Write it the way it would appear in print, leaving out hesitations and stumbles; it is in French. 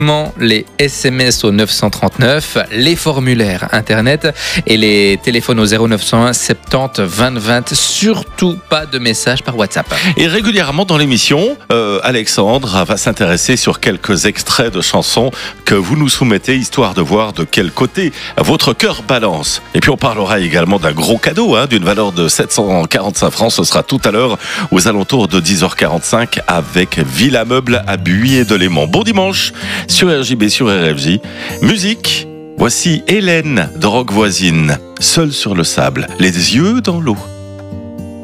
les SMS au 939, les formulaires internet et les téléphones au 0901 70 20 20. Surtout pas de messages par WhatsApp. Et régulièrement dans l'émission, Alexandre va s'intéresser sur quelques extraits de chansons que vous nous soumettez, histoire de voir de quel côté votre cœur balance. Et puis on parlera également d'un gros cadeau, d'une valeur de 745 francs. Ce sera tout à l'heure aux alentours de 10h45 avec Villa Meuble à Buis-et-de-Léman. Bon dimanche sur RJB, sur RFJ. Musique, voici Hélène de Rock Voisine, seule sur le sable, les yeux dans l'eau.